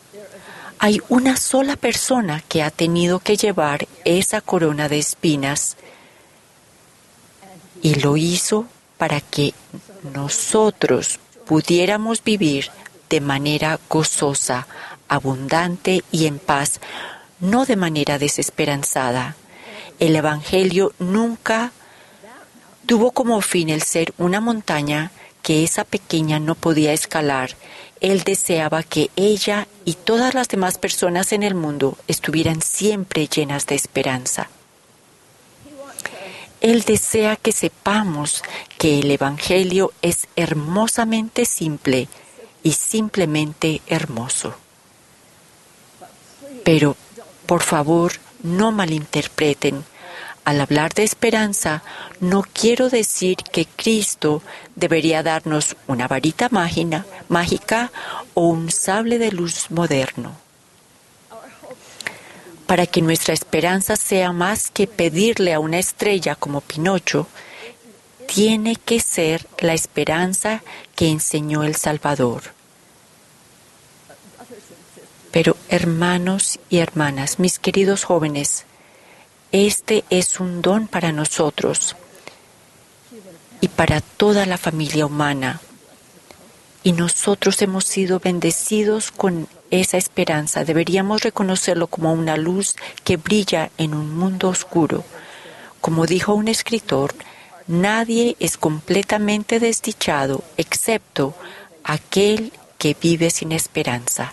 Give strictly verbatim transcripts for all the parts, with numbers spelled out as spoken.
Hay una sola persona que ha tenido que llevar esa corona de espinas y lo hizo para que nosotros pudiéramos vivir de manera gozosa, abundante y en paz, no de manera desesperanzada. El Evangelio nunca tuvo como fin el ser una montaña que esa pequeña no podía escalar. Él deseaba que ella y todas las demás personas en el mundo estuvieran siempre llenas de esperanza. Él desea que sepamos que el Evangelio es hermosamente simple y simplemente hermoso. Pero, por favor, no malinterpreten. Al hablar de esperanza, no quiero decir que Cristo debería darnos una varita mágica, mágica o un sable de luz moderno. Para que nuestra esperanza sea más que pedirle a una estrella como Pinocho, tiene que ser la esperanza que enseñó el Salvador. Pero, hermanos y hermanas, mis queridos jóvenes, este es un don para nosotros y para toda la familia humana. Y nosotros hemos sido bendecidos con esa esperanza. Deberíamos reconocerlo como una luz que brilla en un mundo oscuro. Como dijo un escritor, nadie es completamente desdichado excepto aquel que vive sin esperanza.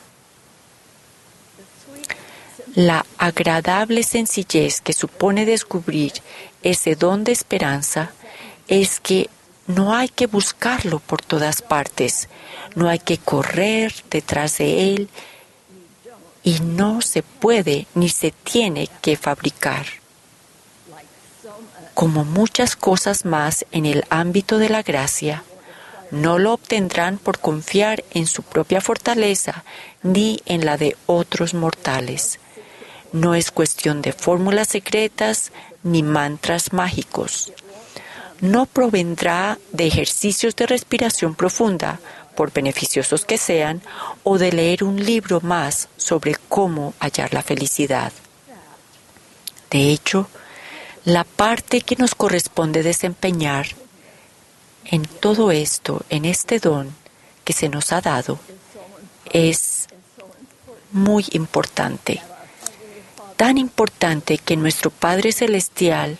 La agradable sencillez que supone descubrir ese don de esperanza es que no hay que buscarlo por todas partes, no hay que correr detrás de él y no se puede ni se tiene que fabricar. Como muchas cosas más en el ámbito de la gracia, no lo obtendrán por confiar en su propia fortaleza ni en la de otros mortales. No es cuestión de fórmulas secretas ni mantras mágicos. No provendrá de ejercicios de respiración profunda, por beneficiosos que sean, o de leer un libro más sobre cómo hallar la felicidad. De hecho, la parte que nos corresponde desempeñar en todo esto, en este don que se nos ha dado, es muy importante. Tan importante que nuestro Padre Celestial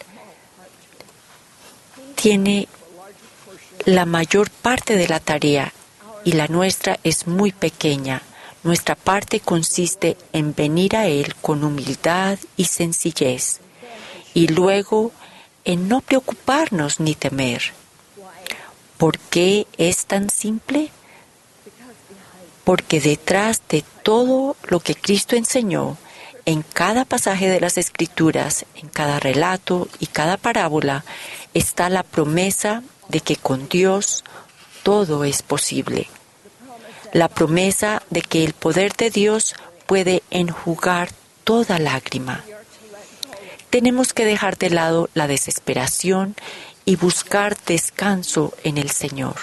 tiene la mayor parte de la tarea y la nuestra es muy pequeña. Nuestra parte consiste en venir a Él con humildad y sencillez y luego en no preocuparnos ni temer. ¿Por qué es tan simple? Porque detrás de todo lo que Cristo enseñó, en cada pasaje de las Escrituras, en cada relato y cada parábola, está la promesa de que con Dios todo es posible. La promesa de que el poder de Dios puede enjugar toda lágrima. Tenemos que dejar de lado la desesperación y buscar descanso en el Señor.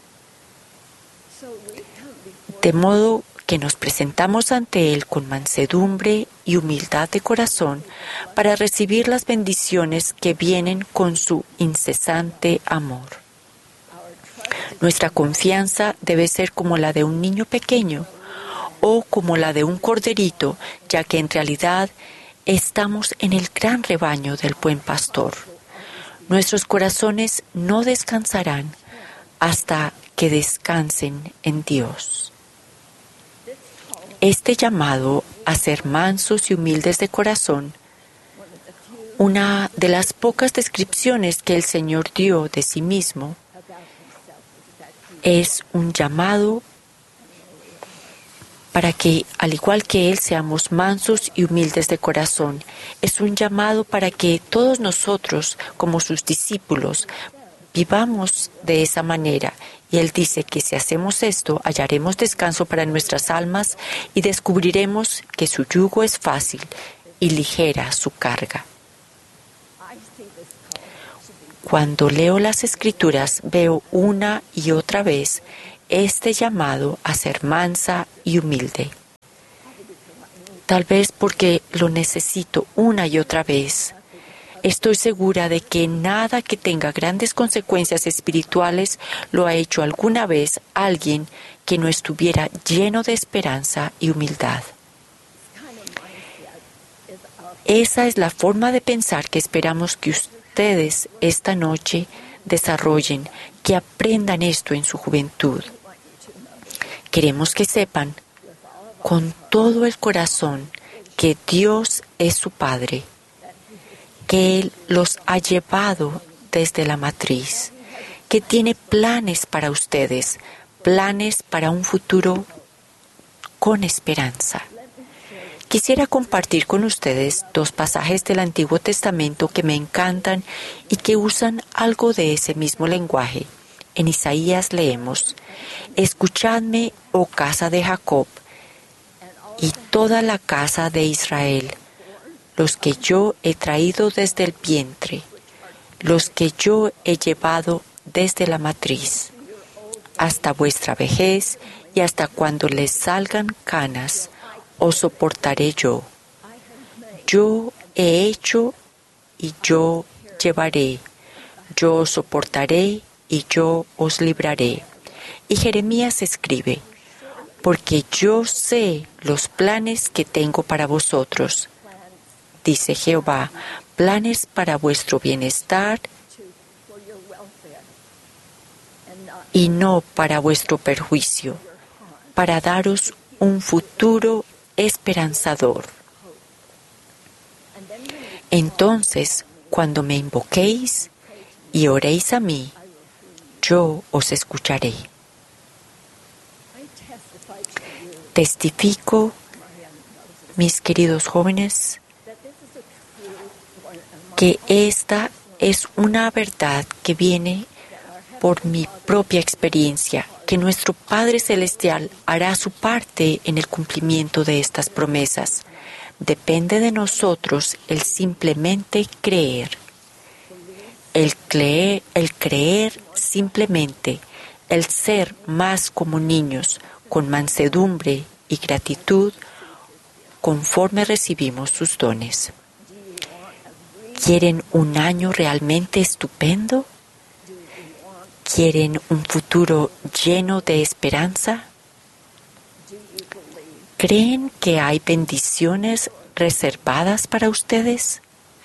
De modo que nos presentamos ante Él con mansedumbre y humildad de corazón para recibir las bendiciones que vienen con su incesante amor. Nuestra confianza debe ser como la de un niño pequeño o como la de un corderito, ya que en realidad estamos en el gran rebaño del buen pastor. Nuestros corazones no descansarán hasta que descansen en Dios. Este llamado a ser mansos y humildes de corazón, una de las pocas descripciones que el Señor dio de sí mismo, es un llamado para que, al igual que Él, seamos mansos y humildes de corazón. Es un llamado para que todos nosotros, como sus discípulos, vivamos de esa manera. Y Él dice que si hacemos esto, hallaremos descanso para nuestras almas y descubriremos que su yugo es fácil y ligera su carga. Cuando leo las Escrituras, veo una y otra vez este llamado a ser mansa y humilde. tal vez porque lo necesito una y otra vez. Estoy segura de que nada que tenga grandes consecuencias espirituales lo ha hecho alguna vez alguien que no estuviera lleno de esperanza y humildad. Esa es la forma de pensar que esperamos que ustedes esta noche desarrollen, que aprendan esto en su juventud. Queremos que sepan con todo el corazón que Dios es su Padre, que Él los ha llevado desde la matriz, que tiene planes para ustedes, planes para un futuro con esperanza. Quisiera compartir con ustedes dos pasajes del Antiguo Testamento que me encantan y que usan algo de ese mismo lenguaje. En Isaías leemos: «Escuchadme, oh casa de Jacob, y toda la casa de Israel, los que yo he traído desde el vientre, los que yo he llevado desde la matriz, hasta vuestra vejez y hasta cuando les salgan canas, os soportaré yo. Yo he hecho y yo llevaré, yo os soportaré y yo os libraré». Y Jeremías escribe: «Porque yo sé los planes que tengo para vosotros, dice Jehová, planes para vuestro bienestar y no para vuestro perjuicio, para daros un futuro esperanzador». Entonces, cuando me invoquéis y oréis a mí, yo os escucharé. Testifico, mis queridos jóvenes, que esta es una verdad que viene por mi propia experiencia, que nuestro Padre Celestial hará su parte en el cumplimiento de estas promesas. Depende de nosotros el simplemente creer. El creer, el creer simplemente, el ser más como niños, con mansedumbre y gratitud, conforme recibimos sus dones. ¿Quieren un año realmente estupendo? ¿Quieren un futuro lleno de esperanza? ¿Creen que hay bendiciones reservadas para ustedes?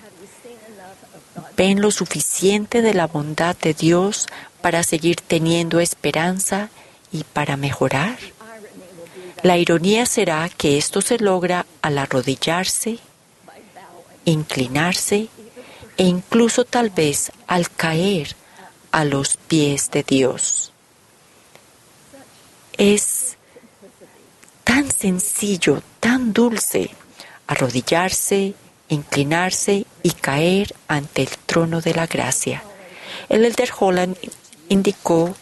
¿Ven lo suficiente de la bondad de Dios para seguir teniendo esperanza y para mejorar? La ironía será que esto se logra al arrodillarse, inclinarse e incluso tal vez al caer a los pies de Dios. Es tan sencillo, tan dulce, arrodillarse, inclinarse y caer ante el trono de la gracia. El Elder Holland indicó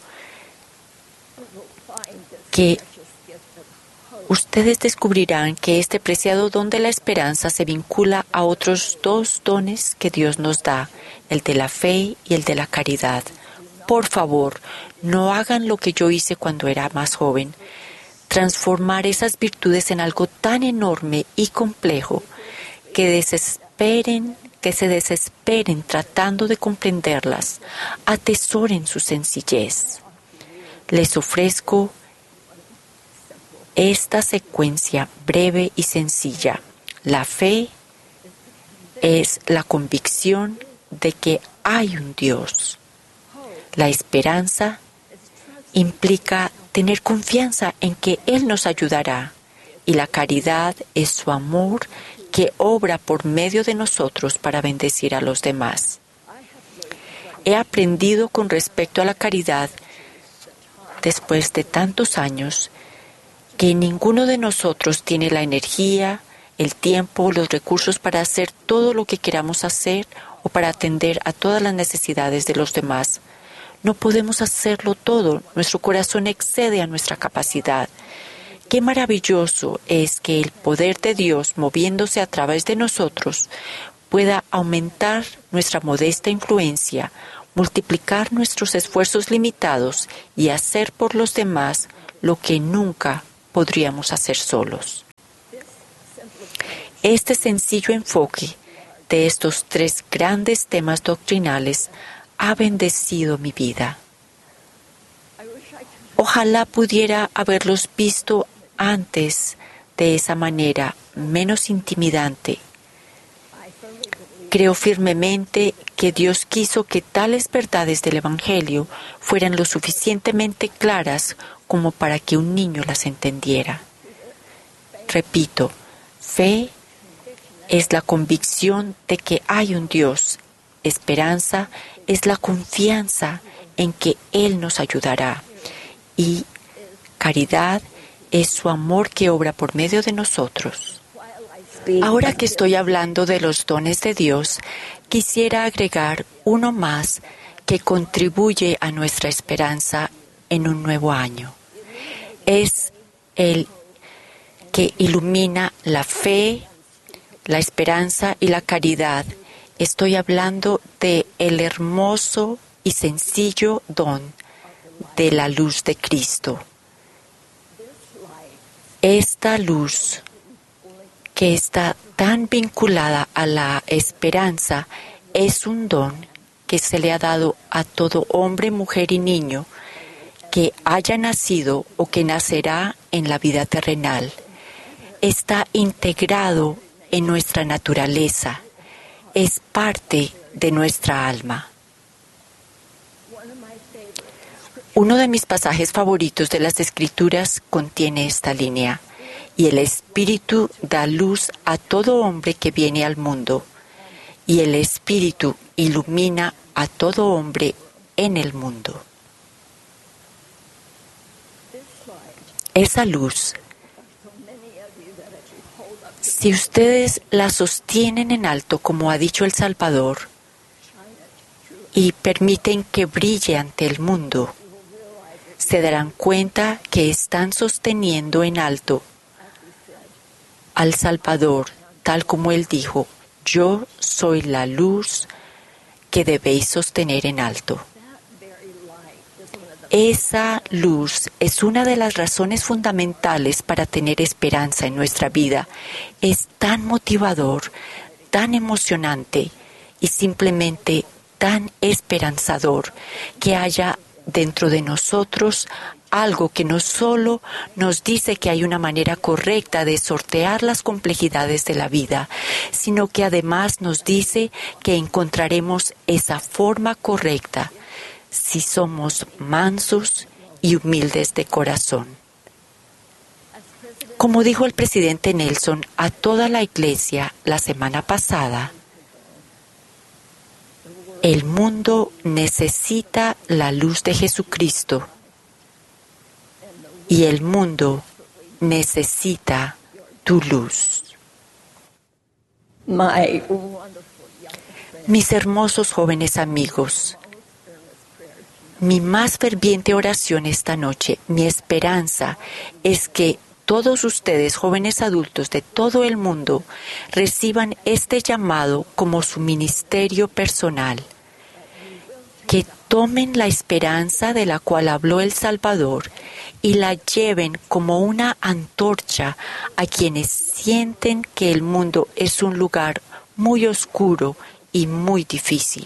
que ustedes descubrirán que este preciado don de la esperanza se vincula a otros dos dones que Dios nos da, el de la fe y el de la caridad. Por favor, no hagan lo que yo hice cuando era más joven, transformar esas virtudes en algo tan enorme y complejo que desesperen, que se desesperen tratando de comprenderlas. Atesoren su sencillez. Les ofrezco esta secuencia breve y sencilla. La fe es la convicción de que hay un Dios. La esperanza implica tener confianza en que Él nos ayudará. Y la caridad es su amor que obra por medio de nosotros para bendecir a los demás. He aprendido con respecto a la caridad, después de tantos años, que ninguno de nosotros tiene la energía, el tiempo, los recursos para hacer todo lo que queramos hacer o para atender a todas las necesidades de los demás. No podemos hacerlo todo, nuestro corazón excede a nuestra capacidad. Qué maravilloso es que el poder de Dios, moviéndose a través de nosotros, pueda aumentar nuestra modesta influencia, multiplicar nuestros esfuerzos limitados y hacer por los demás lo que nunca podríamos hacer solos. Este sencillo enfoque de estos tres grandes temas doctrinales ha bendecido mi vida. Ojalá pudiera haberlos visto antes de esa manera, menos intimidante. Creo firmemente que Dios quiso que tales verdades del Evangelio fueran lo suficientemente claras como para que un niño las entendiera. Repito, fe es la convicción de que hay un Dios. Esperanza es la confianza en que Él nos ayudará. Y caridad es su amor que obra por medio de nosotros. Ahora que estoy hablando de los dones de Dios, quisiera agregar uno más que contribuye a nuestra esperanza en un nuevo año. Es el que ilumina la fe, la esperanza y la caridad. Estoy hablando de el hermoso y sencillo don de la luz de Cristo. Esta luz que está tan vinculada a la esperanza es un don que se le ha dado a todo hombre, mujer y niño que haya nacido o que nacerá en la vida terrenal. Está integrado en nuestra naturaleza, es parte de nuestra alma. Uno de mis pasajes favoritos de las Escrituras contiene esta línea: y el Espíritu da luz a todo hombre que viene al mundo, y el Espíritu ilumina a todo hombre en el mundo. Esa luz, si ustedes la sostienen en alto, como ha dicho el Salvador, y permiten que brille ante el mundo, se darán cuenta que están sosteniendo en alto al Salvador, tal como Él dijo: yo soy la luz que debéis sostener en alto. Esa luz es una de las razones fundamentales para tener esperanza en nuestra vida. Es tan motivador, tan emocionante y simplemente tan esperanzador que haya dentro de nosotros algo que no solo nos dice que hay una manera correcta de sortear las complejidades de la vida, sino que además nos dice que encontraremos esa forma correcta si somos mansos y humildes de corazón. Como dijo el presidente Nelson a toda la iglesia la semana pasada, el mundo necesita la luz de Jesucristo y el mundo necesita tu luz. Mis hermosos jóvenes amigos, mi más ferviente oración esta noche, mi esperanza es que todos ustedes, jóvenes adultos de todo el mundo, reciban este llamado como su ministerio personal. Que tomen la esperanza de la cual habló el Salvador y la lleven como una antorcha a quienes sienten que el mundo es un lugar muy oscuro y muy difícil.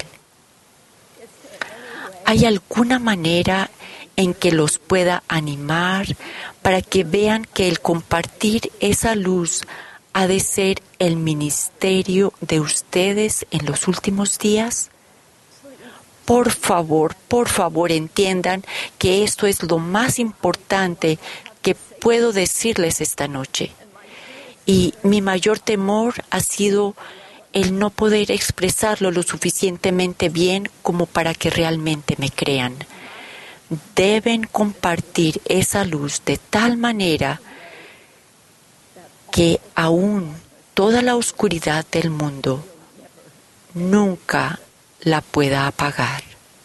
¿Hay alguna manera en que los pueda animar para que vean que el compartir esa luz ha de ser el ministerio de ustedes en los últimos días? Por favor, por favor, entiendan que esto es lo más importante que puedo decirles esta noche. Y mi mayor temor ha sido el no poder expresarlo lo suficientemente bien como para que realmente me crean. Deben compartir esa luz de tal manera que aún toda la oscuridad del mundo nunca la pueda apagar.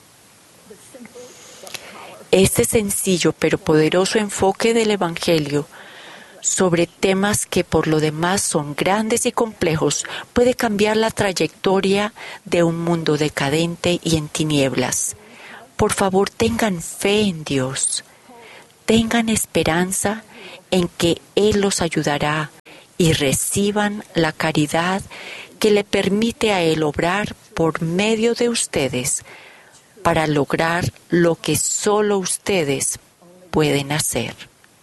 Este sencillo pero poderoso enfoque del Evangelio sobre temas que por lo demás son grandes y complejos puede cambiar la trayectoria de un mundo decadente y en tinieblas. Por favor, tengan fe en Dios, tengan esperanza en que Él los ayudará y reciban la caridad que le permite a Él obrar por medio de ustedes para lograr lo que solo ustedes pueden hacer.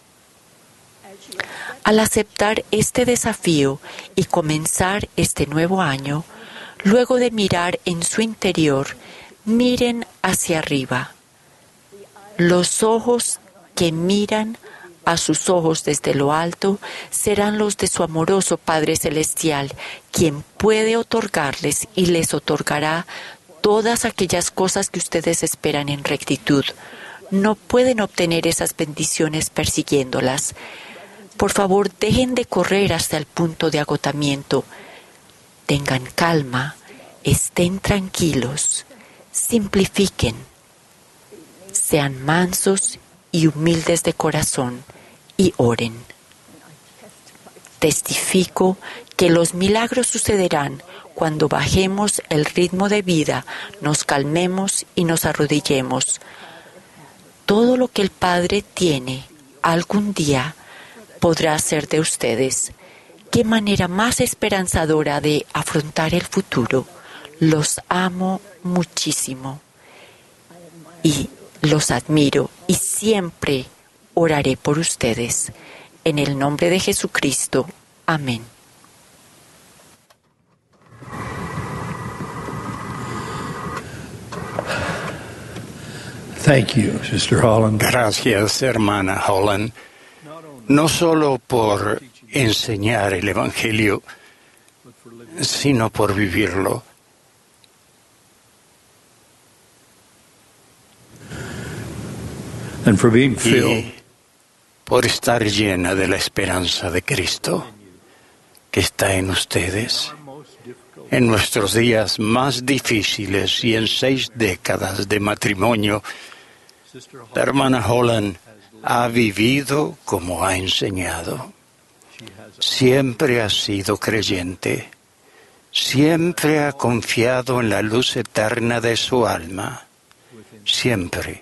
Al aceptar este desafío y comenzar este nuevo año, luego de mirar en su interior, miren hacia arriba. Los ojos que miran a sus ojos desde lo alto serán los de su amoroso Padre Celestial, quien puede otorgarles y les otorgará todas aquellas cosas que ustedes esperan en rectitud. No pueden obtener esas bendiciones persiguiéndolas. Por favor, dejen de correr hasta el punto de agotamiento. Tengan calma, estén tranquilos, simplifiquen, sean mansos y humildes de corazón y oren. Testifico que los milagros sucederán cuando bajemos el ritmo de vida, nos calmemos y nos arrodillemos. Todo lo que el Padre tiene algún día podrá ser de ustedes. Qué manera más esperanzadora de afrontar el futuro. Los amo muchísimo y los admiro y siempre oraré por ustedes. En el nombre de Jesucristo. Amén. Thank you, Sister Holland. Gracias, hermana Holland, no solo por enseñar el Evangelio, sino por vivirlo. And for being Y filled por estar llena de la esperanza de Cristo que está en ustedes. En nuestros días más difíciles y en seis décadas de matrimonio, la hermana Holland ha vivido como ha enseñado. Siempre ha sido creyente. Siempre ha confiado en la luz eterna de su alma. Siempre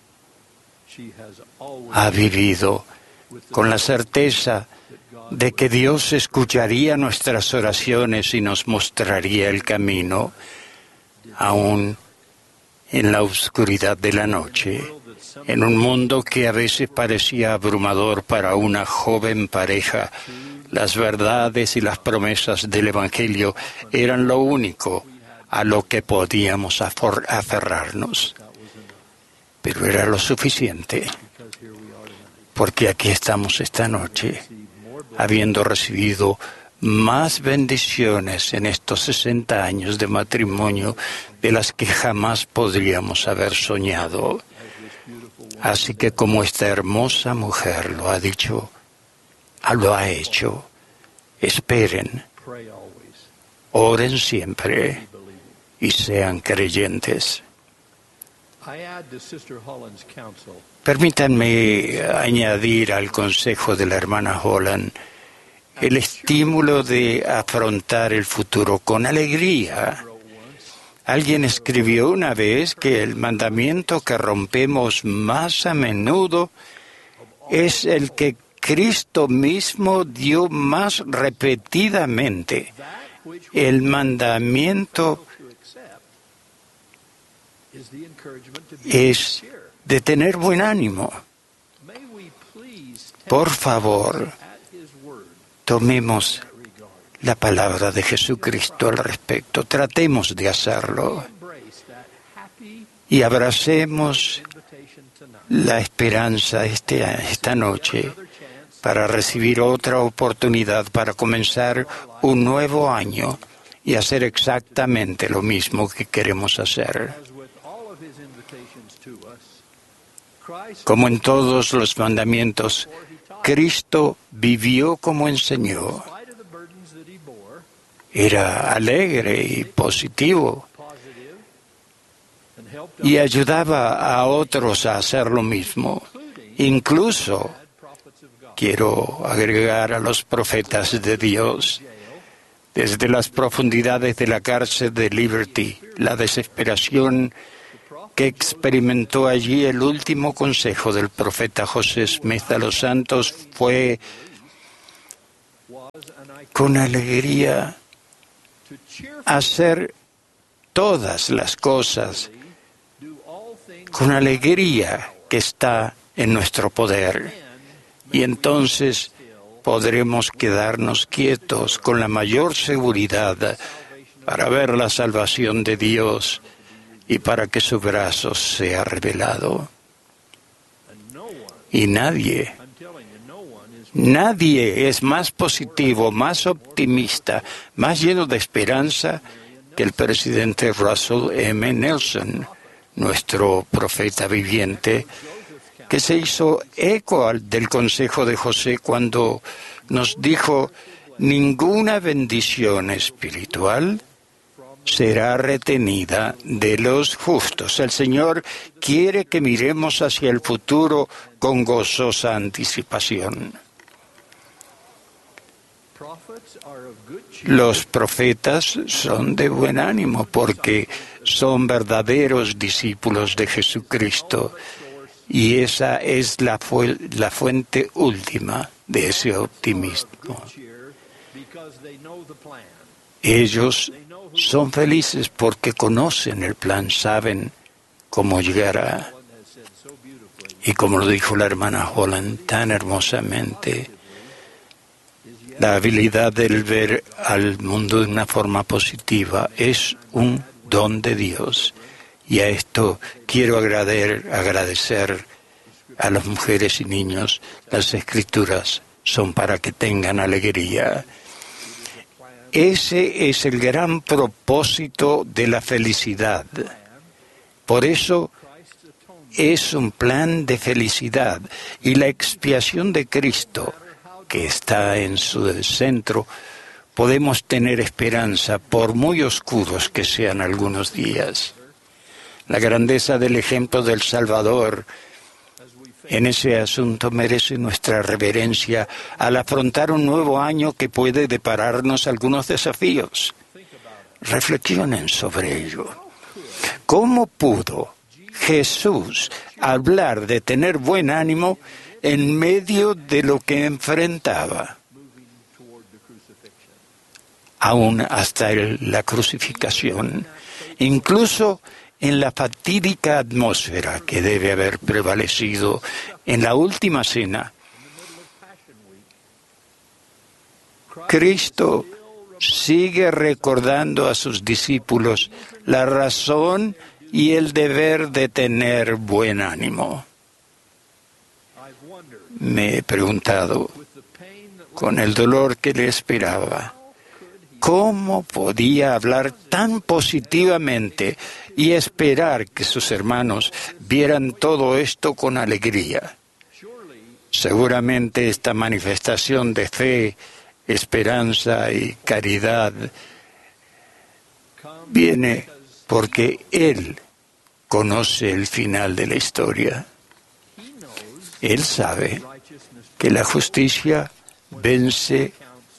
ha vivido con la certeza de que Dios escucharía nuestras oraciones y nos mostraría el camino, aún en la oscuridad de la noche, en un mundo que a veces parecía abrumador para una joven pareja. Las verdades y las promesas del Evangelio eran lo único a lo que podíamos aferrarnos. Pero era lo suficiente, porque aquí estamos esta noche, habiendo recibido más bendiciones en estos sesenta años de matrimonio de las que jamás podríamos haber soñado. Así que como esta hermosa mujer lo ha dicho, lo ha hecho, esperen, oren siempre y sean creyentes. Permítanme añadir al consejo de la hermana Holland el estímulo de afrontar el futuro con alegría. Alguien escribió una vez que el mandamiento que rompemos más a menudo es el que Cristo mismo dio más repetidamente. El mandamiento es de tener buen ánimo. Por favor, tomemos la palabra de Jesucristo al respecto. Tratemos de hacerlo y abracemos la esperanza este, esta noche para recibir otra oportunidad para comenzar un nuevo año y hacer exactamente lo mismo que queremos hacer. Como en todos los mandamientos, Cristo vivió como enseñó. Era alegre y positivo y ayudaba a otros a hacer lo mismo. Incluso quiero agregar a los profetas de Dios. Desde las profundidades de la cárcel de Liberty, la desesperación que experimentó allí, el último consejo del profeta José Smith a los santos fue con alegría hacer todas las cosas, con alegría que está en nuestro poder. Y entonces podremos quedarnos quietos con la mayor seguridad para ver la salvación de Dios y para que su brazo sea revelado. Y nadie, nadie es más positivo, más optimista, más lleno de esperanza que el presidente Russell M. Nelson, nuestro profeta viviente, que se hizo eco al- del consejo de José cuando nos dijo: ninguna bendición espiritual será retenida de los justos. El Señor quiere que miremos hacia el futuro con gozosa anticipación. Los profetas son de buen ánimo porque son verdaderos discípulos de Jesucristo, y esa es la, fu- la fuente última de ese optimismo. Ellos son felices porque conocen el plan, saben cómo llegará. Y como lo dijo la hermana Holland tan hermosamente, la habilidad de ver al mundo de una forma positiva es un don de Dios. Y a esto quiero agradecer, agradecer a las mujeres y niños. Las Escrituras son para que tengan alegría. Ese es el gran propósito de la felicidad. Por eso es un plan de felicidad. Y la expiación de Cristo, que está en su centro, podemos tener esperanza por muy oscuros que sean algunos días. La grandeza del ejemplo del Salvador en ese asunto merece nuestra reverencia al afrontar un nuevo año que puede depararnos algunos desafíos. Reflexionen sobre ello. ¿Cómo pudo Jesús hablar de tener buen ánimo en medio de lo que enfrentaba, aún hasta el- la crucificación, incluso en la fatídica atmósfera que debe haber prevalecido en la última cena? Cristo sigue recordando a sus discípulos la razón y el deber de tener buen ánimo. Me he preguntado, con el dolor que le esperaba, ¿cómo podía hablar tan positivamente y esperar que sus hermanos vieran todo esto con alegría? Seguramente esta manifestación de fe, esperanza y caridad viene porque Él conoce el final de la historia. Él sabe que la justicia vence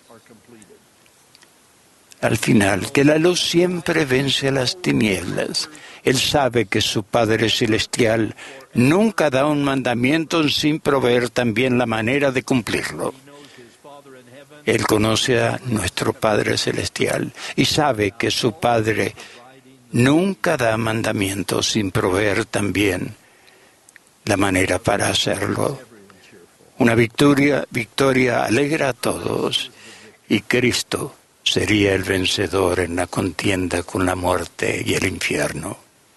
al final, que la luz siempre vence a las tinieblas. Él sabe que su Padre Celestial nunca da un mandamiento sin proveer también la manera de cumplirlo. Él conoce a nuestro Padre Celestial y sabe que su Padre nunca da mandamientos sin proveer también la manera para hacerlo. Una victoria, victoria alegra a todos, y Cristo sería el vencedor en la contienda con la muerte y el infierno.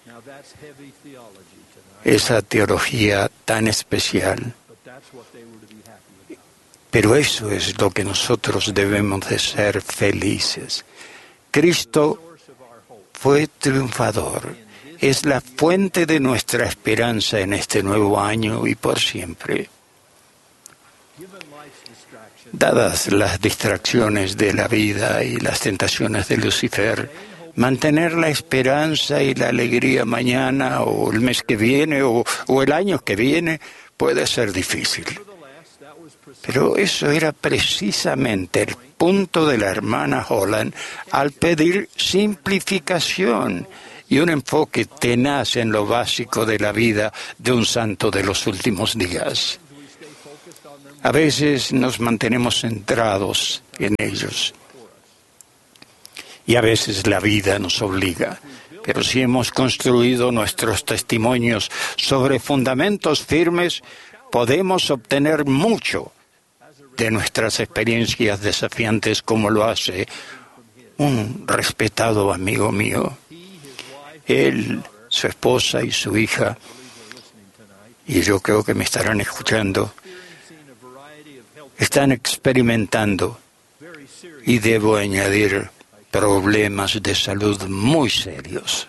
Esa teología tan especial. Pero eso es lo que nosotros debemos de ser felices. Cristo fue triunfador. Es la fuente de nuestra esperanza en este nuevo año y por siempre. Dadas las distracciones de la vida y las tentaciones de Lucifer, mantener la esperanza y la alegría mañana o el mes que viene o, o el año que viene puede ser difícil. Pero eso era precisamente el punto de la hermana Holland al pedir simplificación y un enfoque tenaz en lo básico de la vida de un santo de los últimos días. A veces nos mantenemos centrados en ellos. Y a veces la vida nos obliga. Pero si hemos construido nuestros testimonios sobre fundamentos firmes, podemos obtener mucho de nuestras experiencias desafiantes, como lo hace un respetado amigo mío. Él, su esposa y su hija, y yo creo que me estarán escuchando, están experimentando, y debo añadir, problemas de salud muy serios.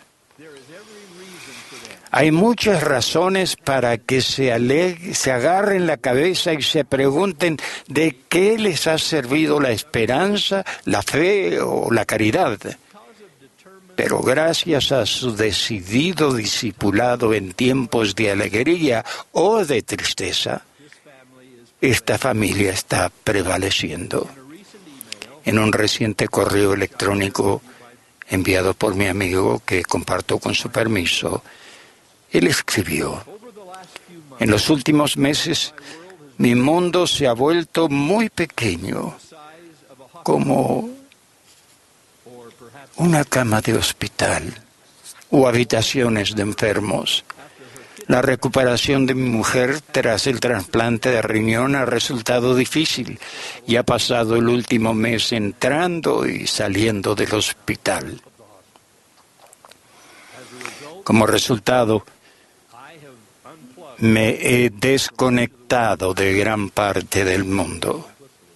Hay muchas razones para que se, aleg- se agarren la cabeza y se pregunten de qué les ha servido la esperanza, la fe o la caridad. Pero gracias a su decidido discipulado en tiempos de alegría o de tristeza, esta familia está prevaleciendo. En un reciente correo electrónico enviado por mi amigo, que comparto con su permiso, él escribió: en los últimos meses mi mundo se ha vuelto muy pequeño, como una cama de hospital o habitaciones de enfermos. La recuperación de mi mujer tras el trasplante de riñón ha resultado difícil y ha pasado el último mes entrando y saliendo del hospital. Como resultado, me he desconectado de gran parte del mundo.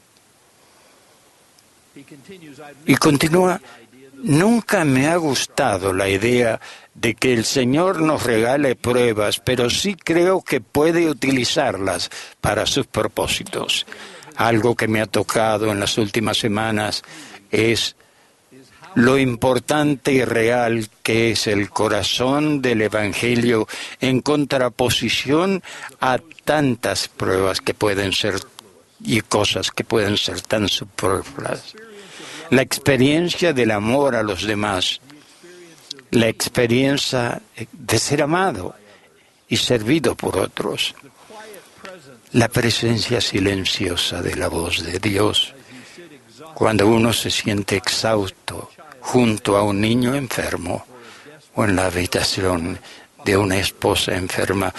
Y continúa: nunca me ha gustado la idea de que el Señor nos regale pruebas, pero sí creo que puede utilizarlas para sus propósitos. Algo que me ha tocado en las últimas semanas es lo importante y real que es el corazón del Evangelio en contraposición a tantas pruebas que pueden ser y cosas que pueden ser tan superfluas. La experiencia del amor a los demás, la experiencia de ser amado y servido por otros, la presencia silenciosa de la voz de Dios, cuando uno se siente exhausto junto a un niño enfermo o en la habitación de una esposa enferma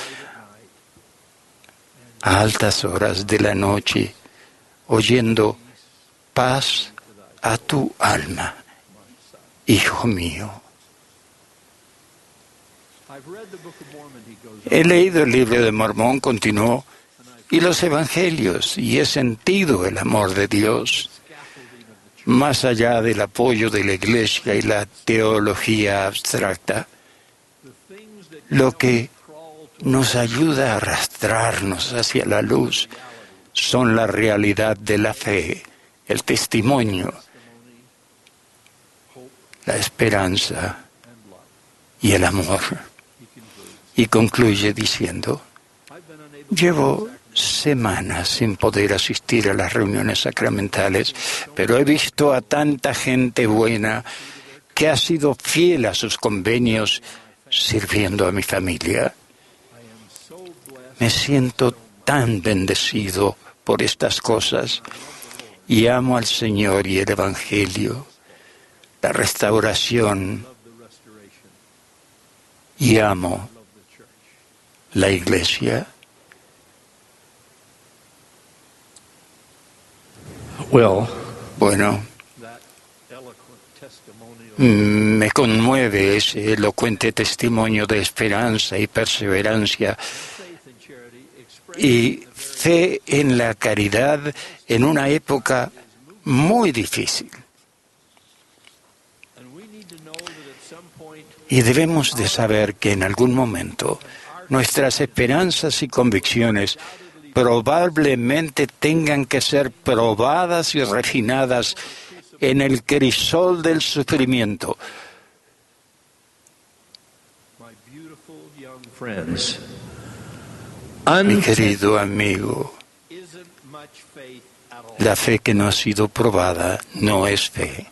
a altas horas de la noche, oyendo: paz a tu alma, hijo mío. He leído el libro de Mormón, continuó, y los evangelios, y he sentido el amor de Dios, más allá del apoyo de la Iglesia y la teología abstracta. Lo que nos ayuda a arrastrarnos hacia la luz son la realidad de la fe, el testimonio, la esperanza y el amor. Y concluye diciendo: llevo semanas sin poder asistir a las reuniones sacramentales, pero he visto a tanta gente buena que ha sido fiel a sus convenios sirviendo a mi familia. Me siento tan bendecido por estas cosas y amo al Señor y el Evangelio, la restauración, y amo la Iglesia. Well, bueno, me conmueve ese elocuente testimonio de esperanza y perseverancia y fe en la caridad en una época muy difícil. Y debemos de saber que en algún momento nuestras esperanzas y convicciones probablemente tengan que ser probadas y refinadas en el crisol del sufrimiento. Mi querido amigo, la fe que no ha sido probada no es fe.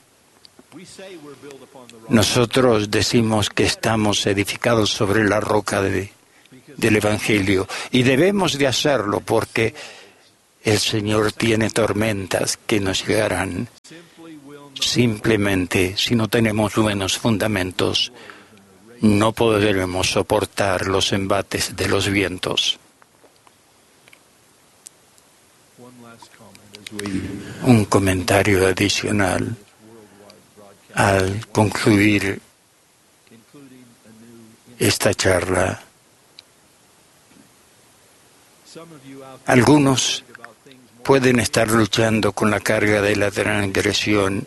Nosotros decimos que estamos edificados sobre la roca de, del Evangelio y debemos de hacerlo porque el Señor tiene tormentas que nos llegarán. Simplemente, si no tenemos buenos fundamentos, no podremos soportar los embates de los vientos. Un comentario adicional al concluir esta charla. Algunos pueden estar luchando con la carga de la transgresión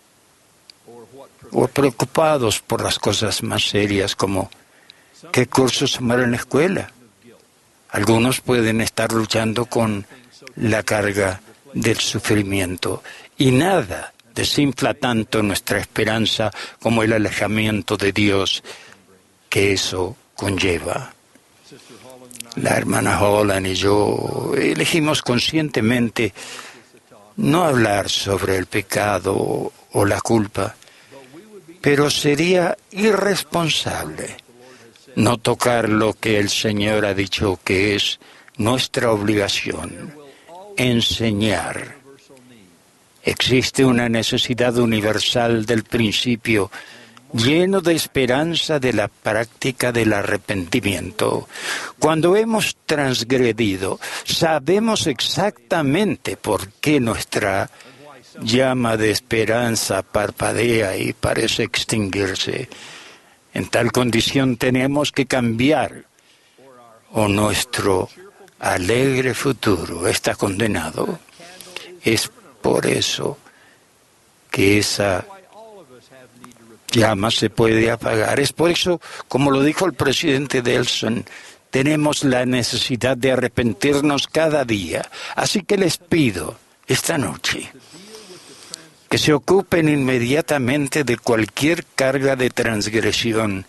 o preocupados por las cosas más serias como qué cursos tomar en la escuela. Algunos pueden estar luchando con la carga del sufrimiento y nada desinfla tanto nuestra esperanza como el alejamiento de Dios que eso conlleva. La hermana Holland y yo elegimos conscientemente no hablar sobre el pecado o la culpa, pero sería irresponsable no tocar lo que el Señor ha dicho que es nuestra obligación, enseñar. Existe una necesidad universal del principio, lleno de esperanza de la práctica del arrepentimiento. Cuando hemos transgredido, sabemos exactamente por qué nuestra llama de esperanza parpadea y parece extinguirse. En tal condición tenemos que cambiar o nuestro alegre futuro está condenado. Es por eso que esa llama se puede apagar. Es por eso, como lo dijo el presidente Nelson, tenemos la necesidad de arrepentirnos cada día. Así que les pido esta noche que se ocupen inmediatamente de cualquier carga de transgresión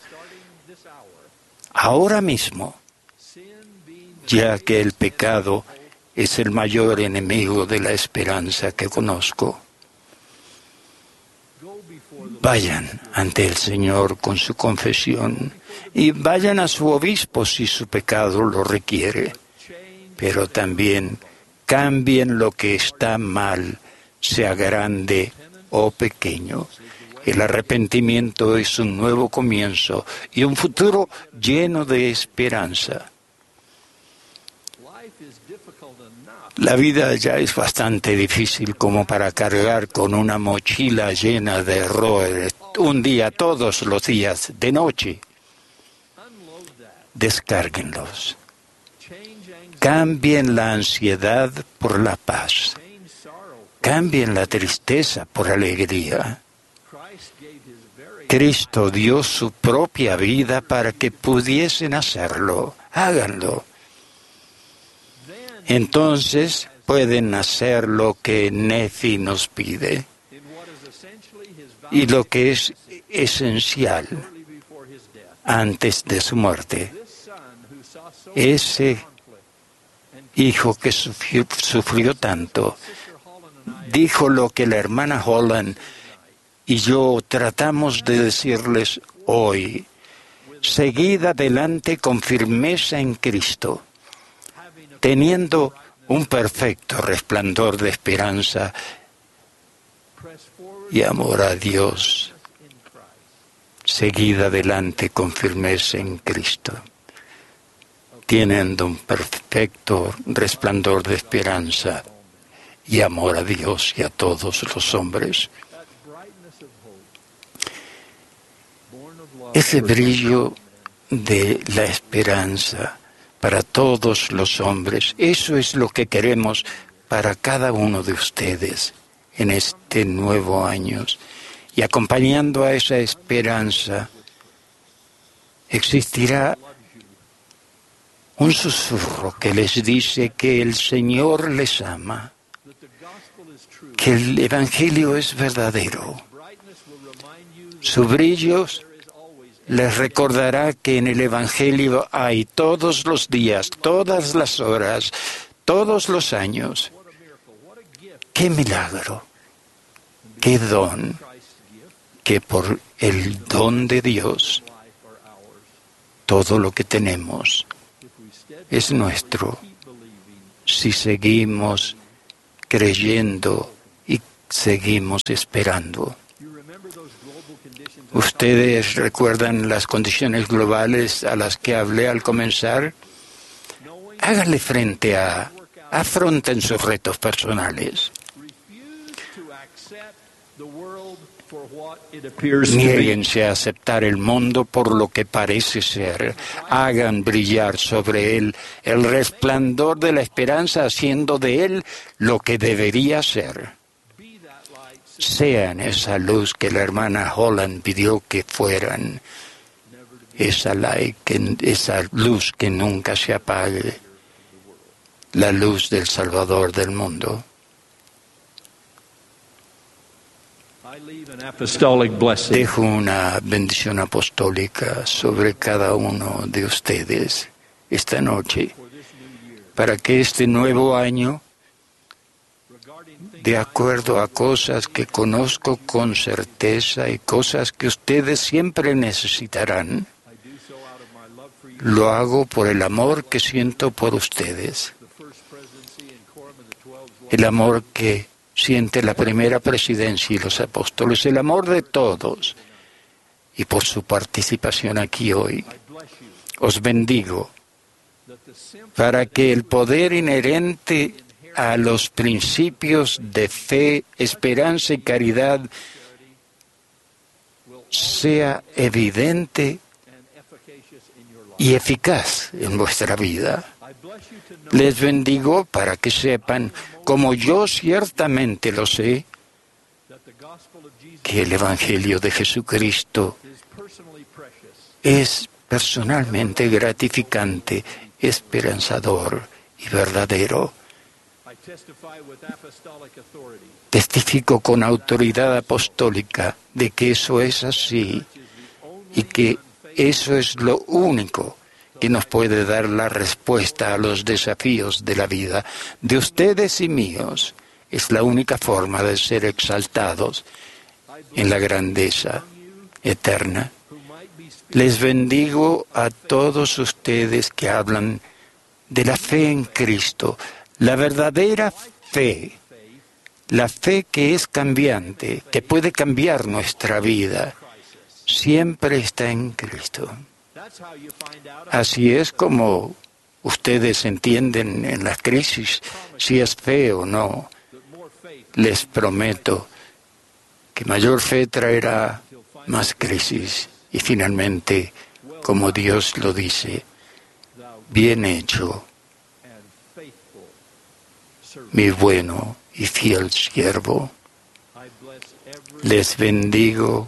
ahora mismo, ya que el pecado es el mayor enemigo de la esperanza que conozco. Vayan ante el Señor con su confesión y vayan a su obispo si su pecado lo requiere, pero también cambien lo que está mal, sea grande o pequeño. El arrepentimiento es un nuevo comienzo y un futuro lleno de esperanza. La vida ya es bastante difícil como para cargar con una mochila llena de errores un día, todos los días, de noche. Descárguenlos. Cambien la ansiedad por la paz. Cambien la tristeza por alegría. Cristo dio su propia vida para que pudiesen hacerlo. Háganlo. Entonces pueden hacer lo que Nefi nos pide y lo que es esencial antes de su muerte. Ese hijo que sufrió, sufrió tanto, dijo lo que la hermana Holland y yo tratamos de decirles hoy: seguid adelante con firmeza en Cristo, teniendo un perfecto resplandor de esperanza y amor a Dios. Seguid adelante con firmeza en Cristo, teniendo un perfecto resplandor de esperanza y amor a Dios y a todos los hombres. Ese brillo de la esperanza para todos los hombres, eso es lo que queremos para cada uno de ustedes en este nuevo año. Y acompañando a esa esperanza, existirá un susurro que les dice que el Señor les ama, que el Evangelio es verdadero. Su brillo les recordará que en el Evangelio hay todos los días, todas las horas, todos los años. ¡Qué milagro! ¡Qué don! Que por el don de Dios, todo lo que tenemos es nuestro, si si seguimos creyendo y seguimos esperando. ¿Ustedes recuerdan las condiciones globales a las que hablé al comenzar? Háganle frente a, afronten sus retos personales. Niéguense a aceptar el mundo por lo que parece ser. Hagan brillar sobre él el resplandor de la esperanza, haciendo de él lo que debería ser. Sean esa luz que la hermana Holland pidió que fueran. Esa, light que, esa luz que nunca se apague. La luz del Salvador del mundo. Dejo una bendición apostólica sobre cada uno de ustedes esta noche, para que este nuevo año, de acuerdo a cosas que conozco con certeza y cosas que ustedes siempre necesitarán, lo hago por el amor que siento por ustedes, el amor que siente la primera presidencia y los apóstoles, el amor de todos, y por su participación aquí hoy. Os bendigo para que el poder inherente a los principios de fe, esperanza y caridad sea evidente y eficaz en vuestra vida. Les bendigo para que sepan, como yo ciertamente lo sé, que el Evangelio de Jesucristo es personalmente gratificante, esperanzador y verdadero. Testifico con autoridad apostólica de que eso es así y que eso es lo único que nos puede dar la respuesta a los desafíos de la vida, de ustedes y míos. Es la única forma de ser exaltados en la grandeza eterna. Les bendigo a todos ustedes que hablan de la fe en Cristo, la verdadera fe, la fe que es cambiante, que puede cambiar nuestra vida. Siempre está en Cristo. Así es como ustedes entienden en la crisis si es fe o no. Les prometo que mayor fe traerá más crisis. Y finalmente, como Dios lo dice, bien hecho, mi bueno y fiel siervo. Les bendigo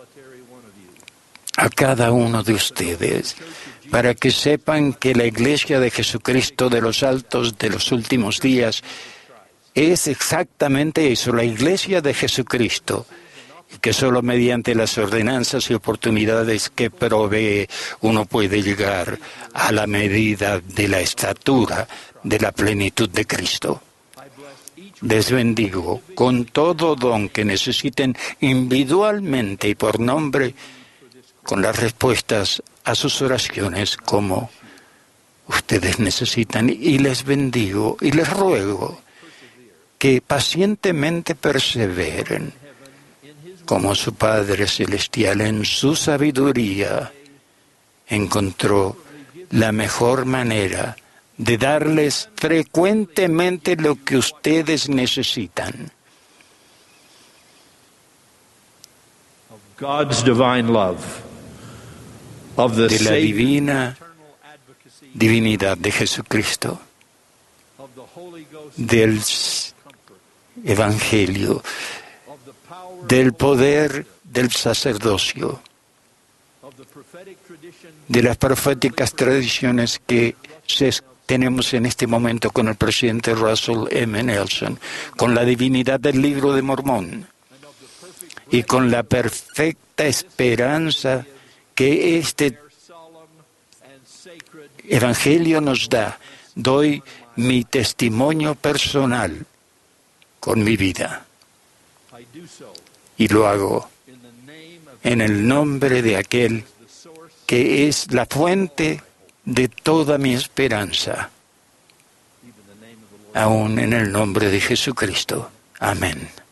a cada uno de ustedes, para que sepan que la Iglesia de Jesucristo de los Altos de los últimos días es exactamente eso, la Iglesia de Jesucristo, y que solo mediante las ordenanzas y oportunidades que provee uno puede llegar a la medida de la estatura de la plenitud de Cristo. Les bendigo con todo don que necesiten individualmente y por nombre, con las respuestas a sus oraciones como ustedes necesitan. Y les bendigo y les ruego que pacientemente perseveren como su Padre Celestial en su sabiduría encontró la mejor manera de darles frecuentemente lo que ustedes necesitan. God's divine love. De la divina divinidad de Jesucristo, del Evangelio, del poder del sacerdocio, de las proféticas tradiciones que se, tenemos en este momento con el presidente Russell M. Nelson, con la divinidad del Libro de Mormón y con la perfecta esperanza que este Evangelio nos da. Doy mi testimonio personal con mi vida. Y lo hago en el nombre de aquel que es la fuente de toda mi esperanza. aún en el nombre de Jesucristo. Amén.